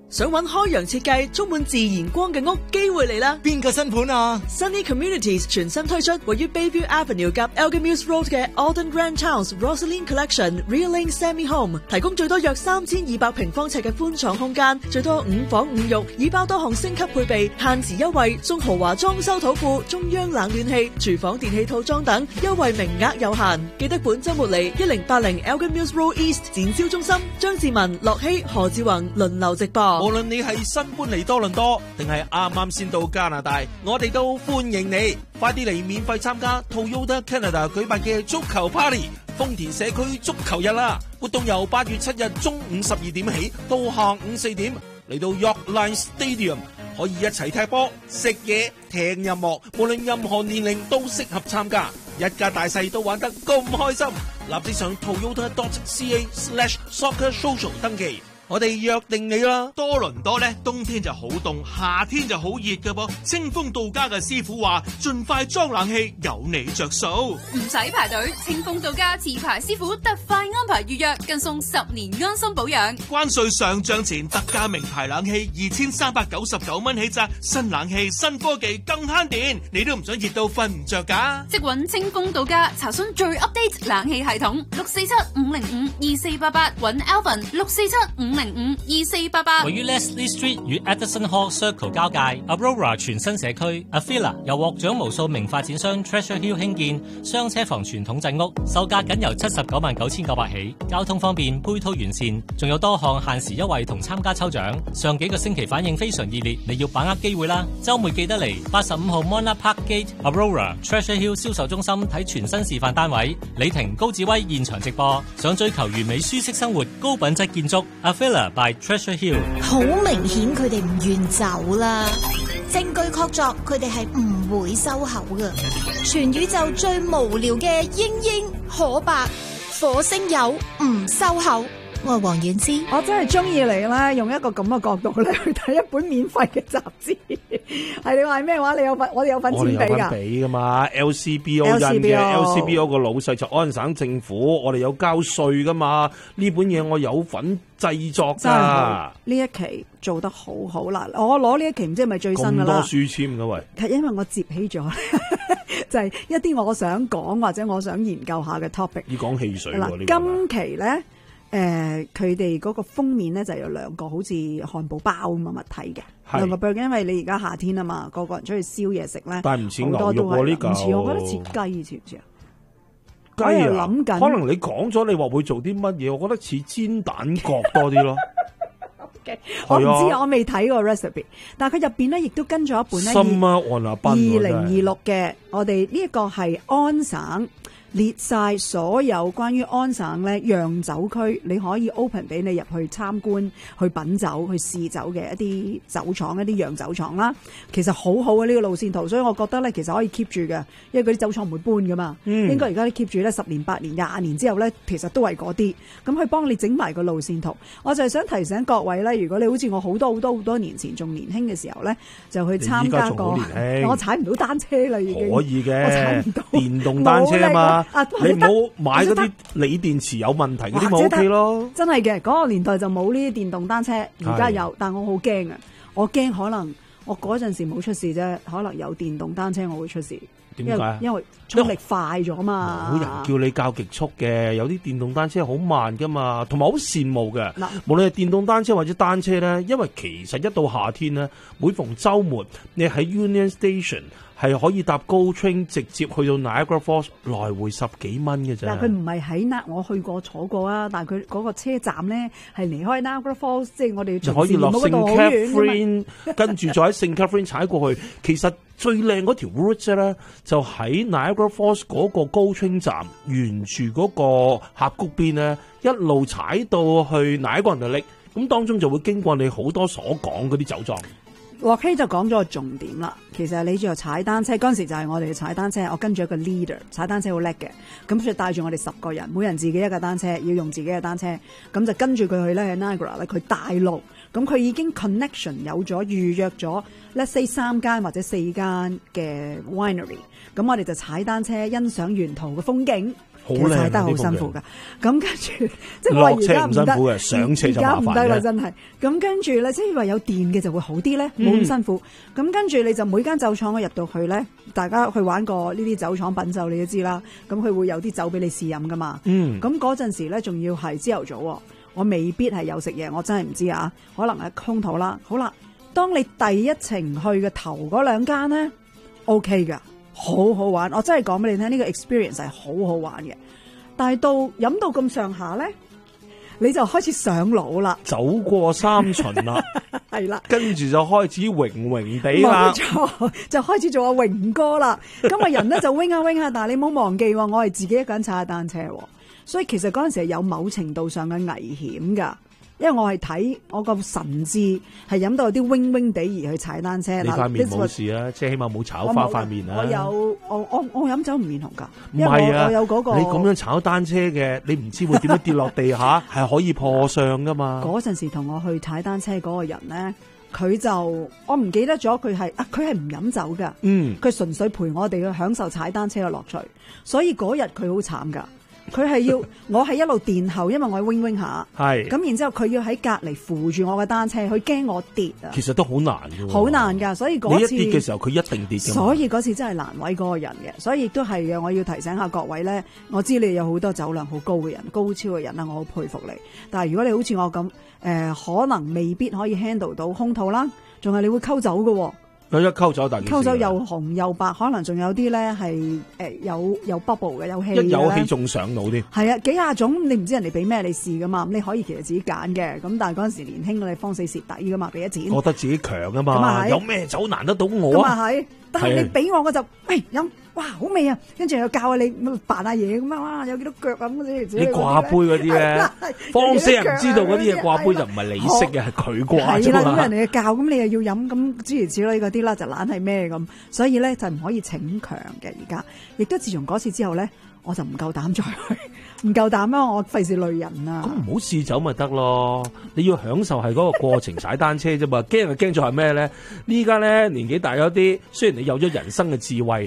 想揾開揚設計充滿自然光嘅屋，機會嚟啦！ 邊個新盤啊？ Sunny Communities 全新推出位於 Bayview Avenue 及 Elgin Mills Road 嘅 Alden Grand House Rosaline Collection Real Link Semi Home， 提供最多約3200平方尺嘅寬敞空間，最多5房5浴，已包多項升級配備，限時優惠送豪華裝修土庫、中央冷暖氣、廚房電器套裝等，優惠名額有限。記得本週末嚟1080 Elgin Mills Road East 展銷中心，張志文、樂希、何志宏輪流直播。 無論你係新搬嚟多倫多，定係啱啱先到加拿大，我哋都歡迎你。快啲嚟免費參加 Toyota Canada 舉辦嘅足球 Party， 豐田社區足球日啦！活動由8月7日中午12點起到下午4點，嚟到 York Line Stadium， 可以一齊踢波、食嘢、聽音樂，無論任何年齡都適合參加，一家大細都玩得咁開心。立即上 toyota.ca/soccersocial 登記。我哋約定你啦。 多倫多咧，冬天就好凍，夏天就好熱㗎噃。清風到家嘅師傅話，盡快裝冷氣，有你着數。 唔使排隊，清風到家持牌師傅特快安排預約，更送10年安心保養。 關稅上漲前特價名牌冷氣2399蚊起咋，新冷氣新科技更慳電，你都唔想熱到瞓唔着㗎？ 即搵清風到家，查詢最 update 冷氣系統647-505-2488，搵 Alvin 647-505-2488。 位於 Leslie Street 與 Edison Hall Circle 交界 ，Aurora 全新社區 ，Avila 由獲獎無數名發展商 Treasure Hill 興建雙車房傳統鎮屋，售價僅由799900起，交通方便，配套完善，仲有多項限時優惠同參加抽獎。上幾個星期反應非常熱烈，你要把握機會啦！週末記得嚟85號 Monarch Park Gate Aurora Treasure Hill 銷售中心睇全新示範單位，李婷、高志威現場直播。想追求完美舒適生活、高品質建築 ，Avila by Treasure Hill。 好明顯佢哋唔願走啦，證據確鑿佢哋係唔會收口㗎。全宇宙最無聊嘅英可白，火星友唔收口。我係黃婉之， 我真係中意你咧，用一個咁嘅角度咧去睇一本免費嘅雜誌。係你話咩話？你有份，我哋有份錢俾㗎。 俾噶嘛 ，LCBO 印嘅 ，LCBO 個老細就安省政府，我哋有交稅噶嘛。呢本嘢我有份製作㗎。 呢一期做得好好啦，我攞呢一期唔知係咪最新㗎啦。咁多書簽㗎喂？ 係因為我接起咗，就係一啲我想講或者我想研究下嘅 topic。 要講汽水喎， 今期咧。佢哋嗰個封面咧就有兩個好似漢堡包咁嘅物體嘅，兩個 burger， 因為你而家夏天啊嘛，個人出去燒嘢食咧， 但係唔似牛肉喎呢嚿， 唔似，我覺得似雞，似唔似啊？ 雞啊，諗緊，可能你講咗你話會做啲乜嘢，我覺得似煎蛋角多啲咯。 Okay， 我唔知我未睇過 recipe， 但係佢入邊咧亦都跟咗一本咧2026嘅，我哋呢一個係安省。列晒所有關於安省咧釀酒區，你可以 open 俾你入去參觀、去品酒、去試酒嘅一啲酒廠、一啲釀酒廠啦。其實好好嘅呢個路線圖，所以我覺得咧其實可以 keep 住嘅，因為嗰啲酒廠唔會搬噶嘛。應該而家 keep 住咧10年、8年、20年之後咧，其實都係嗰啲。咁佢幫你整埋個路線圖，我就係想提醒各位咧，如果你好似我好多年前仲年輕嘅時候咧，就去參加過。我踩唔到單車啦，已經可以嘅， 我踩唔到電動單車啊嘛。你唔好買嗰啲鋰電池有問題嗰啲咪 OK 咯。 真係嘅，嗰個年代就冇呢啲電動單車，而家有，但我好驚啊！我驚可能我嗰陣時冇出事啫，可能有電動單車我會出事。 點解？ 因為衝力快咗嘛。 冇人叫你較極速嘅，有啲電動單車好慢噶嘛，同埋好羨慕嘅。無論係電動單車或者單車咧，因為其實一到夏天咧，每逢週末你喺 Union Station。係可以搭高 train 直接去到 Niagara Falls， 來回10幾蚊嘅啫。 但係佢唔係喺我去過坐過啊，但係佢嗰個車站咧係離開 Niagara Falls， 即係我哋就可以落聖 Catherine， 跟住再喺聖 Catherine 踩過去。其實最靚嗰條 route 咧，就喺 Niagara Falls 嗰個高 train 站，沿住嗰個峽谷邊咧，一路踩到去 Niagara Lake， 咁當中就會經過你好多所講嗰啲酒莊。 洛希就講咗個重點啦，其實你就踩單車嗰陣時就係我哋踩單車，我跟住一個 leader 踩單車好叻嘅，咁所以帶住我哋10個人，每人自己一架單車，要用自己嘅單車，咁就跟住佢去咧喺 Niagara 咧，佢帶路，咁佢已經 connection 有咗預約咗 let's say 3間或者4間嘅 winery， 咁我哋就踩單車欣賞沿途嘅風景。 其實踩得好辛苦㗎。咁跟住即係我而家唔得， 落車唔辛苦嘅，上車就麻煩而家唔得啦，真係。咁跟住咧，即係話有電嘅就會好啲咧，冇咁辛苦。咁跟住你就每間酒廠我入到去咧，大家去玩過呢啲酒廠品酒你都知啦。咁佢會有啲酒俾你試飲噶嘛。咁嗰陣時咧，仲要係朝頭早，我未必係有食嘢，我真係唔知啊。可能係空肚啦。好啦，當你第一程去嘅頭嗰兩間咧 ，OK 㗎，好好玩。我真係講俾你聽，呢個 experience 係好好玩嘅。但係到飲到咁上下咧，你就開始上腦啦， 走過三巡啦， 係啦， 跟住就開始榮榮地啦， 冇錯，就開始做阿榮哥啦。咁啊人咧就 wing 下 wing 下，但係你唔好忘記，我係自己一個人踩下單車，所以其實嗰陣時係有某程度上嘅危險噶。因為我係睇我個神智係飲到有啲 wing wing 地而去踩單車。 你塊面冇事啊，即係起碼冇炒花塊面啊。 我飲酒唔面紅噶， 唔係啊， 我有嗰個。 你咁樣炒單車嘅，你唔知會點樣跌落地下，係可以破相噶嘛。 嗰陣時同我去踩單車嗰個人咧，佢就我唔記得咗佢係唔飲酒噶，佢純粹陪我哋去享受踩單車嘅樂趣，所以嗰日佢好慘噶。佢係要我係一路殿後，因為我 wing wing 下，係咁然之後佢要喺隔離扶住我嘅單車，佢驚我跌啊。其實都好難㗎， 好難㗎，所以嗰次你一跌嘅時候，佢一定跌㗎。 所以嗰次真係難為嗰個人嘅，所以亦都係嘅。我要提醒下各位咧，我知你有好多酒量好高嘅人，高超嘅人啦，我好佩服你。但係如果你好似我咁，可能未必可以 handle 到空肚啦，仲係你會溝酒㗎。 有一溝酒，但係溝酒又紅又白，可能仲有啲咧係有 bubble 嘅，有氣嘅。 一有氣仲上腦添。 係啊，幾廿種你唔知人哋俾咩你試噶嘛？咁你可以其實自己揀嘅。咁但係嗰陣時年輕，你方死蝕底噶嘛，俾咗錢。 覺得自己強啊嘛，有咩酒難得到我啊？ 咁啊係，但係你俾我就飲，哇好味啊！跟住又教下你扮下嘢咁啊，哇有幾多腳咁嗰啲。 你掛杯嗰啲咧，方死人唔知道嗰啲嘢掛杯就唔係你識嘅，係佢掛啫嘛。係啦，咁人哋教，咁你又要飲，咁諸如此類嗰啲啦，就懶係咩咁，所以咧就唔可以逞強嘅。而家亦都自從嗰次之後咧，我就唔夠膽再去，唔夠膽啊！我費事累人啊。咁唔好試酒咪得咯，你要享受係嗰個過程踩單車啫嘛。驚就驚咗係咩咧？呢家咧年紀大咗啲，雖然你有咗人生嘅智慧，